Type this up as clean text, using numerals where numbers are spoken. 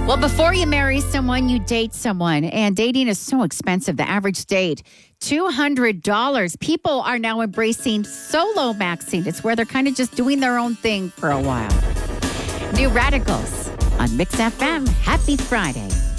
Well, before you marry someone, you date someone. And dating is so expensive. The average date, $200. People are now embracing solo maxing. It's where they're kind of just doing their own thing for a while. New Radicals on Mix FM. Happy Friday.